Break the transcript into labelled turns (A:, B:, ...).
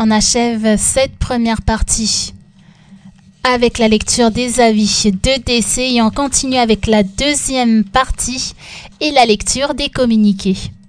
A: On achève cette première partie avec la lecture des avis de décès et on continue avec la deuxième partie et la lecture des communiqués.